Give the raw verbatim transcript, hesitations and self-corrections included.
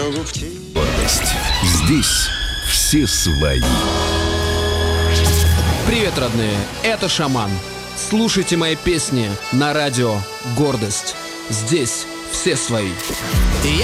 Гордость. Здесь все свои. Привет, родные, это Шаман. Слушайте мои песни на радио «Гордость». Здесь все свои. Я